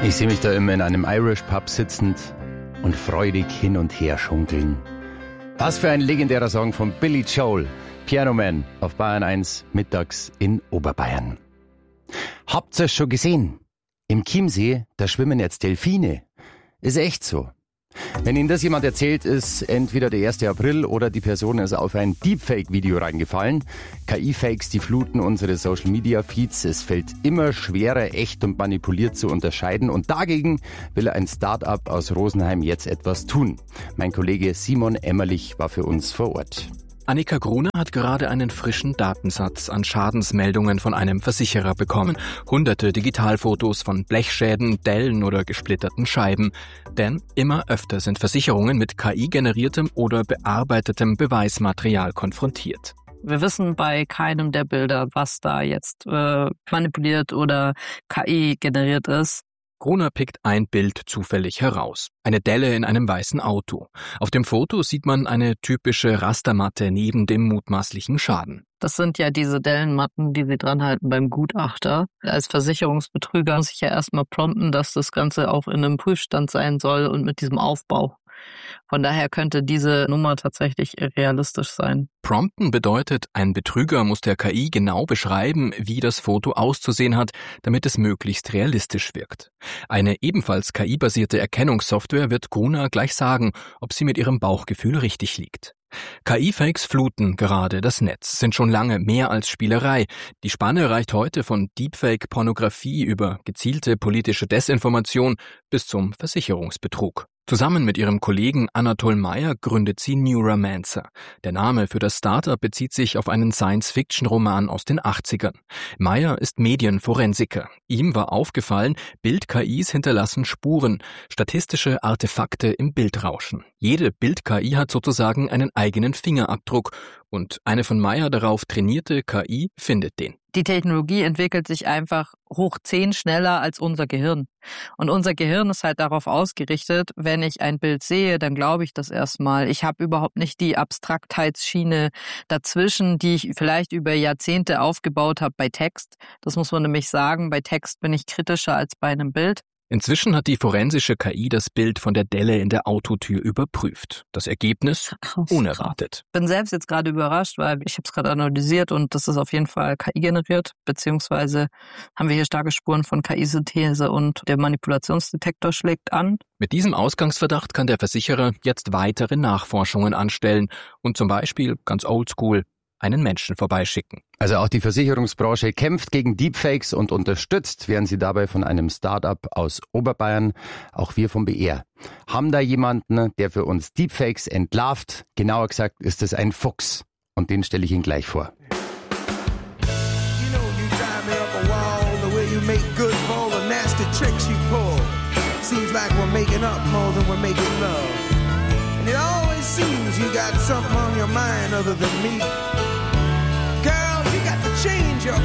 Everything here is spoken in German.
Ich sehe mich da immer in einem Irish Pub sitzend und freudig hin und her schunkeln. Was für ein legendärer Song von Billy Joel, Piano Man auf Bayern 1 mittags in Oberbayern. Habt ihr schon gesehen? Im Chiemsee, da schwimmen jetzt Delfine. Ist echt so. Wenn Ihnen das jemand erzählt, ist entweder der 1. April oder die Person ist auf ein Deepfake-Video reingefallen. KI-Fakes, die fluten unsere Social-Media-Feeds. Es fällt immer schwerer, echt und manipuliert zu unterscheiden. Und dagegen will ein Start-up aus Rosenheim jetzt etwas tun. Mein Kollege Simon Emmerlich war für uns vor Ort. Annika Gruner hat gerade einen frischen Datensatz an Schadensmeldungen von einem Versicherer bekommen. Hunderte Digitalfotos von Blechschäden, Dellen oder gesplitterten Scheiben. Denn immer öfter sind Versicherungen mit KI-generiertem oder bearbeitetem Beweismaterial konfrontiert. Wir wissen bei keinem der Bilder, was da jetzt manipuliert oder KI generiert ist. Gruner pickt ein Bild zufällig heraus. Eine Delle in einem weißen Auto. Auf dem Foto sieht man eine typische Rastermatte neben dem mutmaßlichen Schaden. Das sind ja diese Dellenmatten, die sie dran halten beim Gutachter. Als Versicherungsbetrüger muss ich ja erstmal prompten, dass das Ganze auch in einem Prüfstand sein soll und mit diesem Aufbau. Von daher könnte diese Nummer tatsächlich realistisch sein. Prompten bedeutet, ein Betrüger muss der KI genau beschreiben, wie das Foto auszusehen hat, damit es möglichst realistisch wirkt. Eine ebenfalls KI-basierte Erkennungssoftware wird Gruner gleich sagen, ob sie mit ihrem Bauchgefühl richtig liegt. KI-Fakes fluten gerade das Netz, sind schon lange mehr als Spielerei. Die Spanne reicht heute von Deepfake-Pornografie über gezielte politische Desinformation bis zum Versicherungsbetrug. Zusammen mit ihrem Kollegen Anatol Meyer gründet sie Neuromancer. Der Name für das Startup bezieht sich auf einen Science-Fiction-Roman aus den 80ern. Meyer ist Medienforensiker. Ihm war aufgefallen, Bild-KIs hinterlassen Spuren, statistische Artefakte im Bildrauschen. Jede Bild-KI hat sozusagen einen eigenen Fingerabdruck und eine von Meyer darauf trainierte KI findet den. Die Technologie entwickelt sich einfach hoch 10 schneller als unser Gehirn. Und unser Gehirn ist halt darauf ausgerichtet, wenn ich ein Bild sehe, dann glaube ich das erstmal. Ich habe überhaupt nicht die Abstraktheitsschiene dazwischen, die ich vielleicht über Jahrzehnte aufgebaut habe bei Text. Das muss man nämlich sagen, bei Text bin ich kritischer als bei einem Bild. Inzwischen hat die forensische KI das Bild von der Delle in der Autotür überprüft. Das Ergebnis unerwartet. Ich bin selbst jetzt gerade überrascht, weil ich habe es gerade analysiert und das ist auf jeden Fall KI generiert, beziehungsweise haben wir hier starke Spuren von KI-Synthese und der Manipulationsdetektor schlägt an. Mit diesem Ausgangsverdacht kann der Versicherer jetzt weitere Nachforschungen anstellen und zum Beispiel, ganz oldschool, einen Menschen vorbeischicken. Also auch die Versicherungsbranche kämpft gegen Deepfakes und unterstützt werden sie dabei von einem Start-up aus Oberbayern. Auch wir vom BR haben da jemanden, der für uns Deepfakes entlarvt. Genauer gesagt ist es ein Fuchs und den stelle ich Ihnen gleich vor. Seems you got something on your mind other than me.